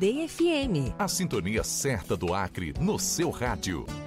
Day FM. A sintonia certa do Acre no seu rádio.